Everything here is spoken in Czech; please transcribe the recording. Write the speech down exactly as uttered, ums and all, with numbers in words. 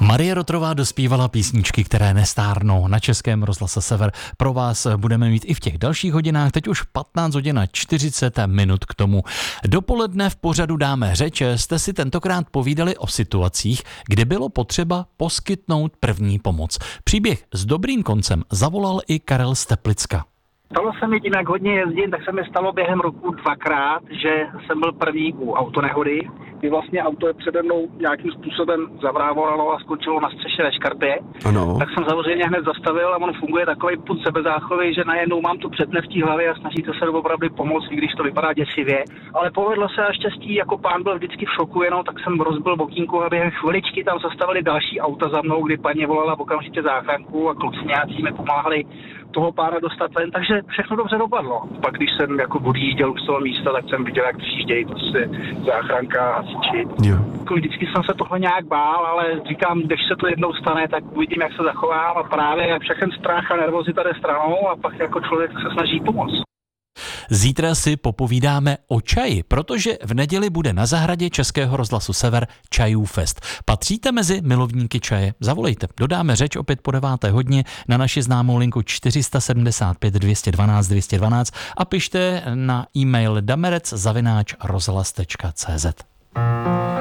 Marie Rotrová dospívala písničky, které nestárnou na Českém rozhlase Sever. Pro vás budeme mít i v těch dalších hodinách, teď už patnáct hodin a čtyřicet minut k tomu. Dopoledne v pořadu Dáme řeč jste si tentokrát povídali o situacích, kdy bylo potřeba poskytnout první pomoc. Příběh s dobrým koncem zavolal i Karel z Teplicka. Stalo se mi tím, jak hodně jezdím, tak se mi stalo během roku dvakrát, že jsem byl první u autonehody, kdy vlastně auto je přede mnou nějakým způsobem zavrávalo a skočilo na střeše ve škarpě. Ano. Tak jsem samozřejmě hned zastavil a on funguje takový pud sebezáchovy, že najednou mám tu předne v té hlavě a snažíte se opravdu pomoct, i když to vypadá děsivě. Ale povedlo se naštěstí, jako pán byl vždycky v šoku jenom, tak jsem rozbil bokínku a během chviličky tam zastavili další auta za mnou, kdy paní volala okamžitě záchranku a kluci nějací mi pomáhali toho pána dostat ven, takže všechno dobře dopadlo. Pak když jsem jako odjížděl z toho místa, tak jsem viděl, jak přijíždějí prostě záchranka a hasiči. Jo. Jako vždycky jsem se tohle nějak bál, ale říkám, když se to jednou stane, tak uvidím, jak se zachovám a právě jak všechen strach a nervozita jde stranou a pak jako člověk se snaží pomoct. Zítra si popovídáme o čaji, protože v neděli bude na zahradě Českého rozhlasu Sever Čajův fest. Patříte mezi milovníky čaje? Zavolejte. Dodáme řeč opět po deváté hodině na naši známou linku čtyři sedm pět dvě jedna dva dvě jedna dva a pište na e-mail damerec zavináč rozhlas tečka cé zet.